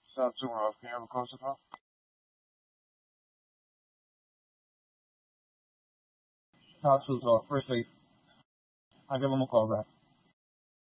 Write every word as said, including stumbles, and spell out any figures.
South two, Ralph. Can you have a closer call? South two, so first base. I'll give him a call back.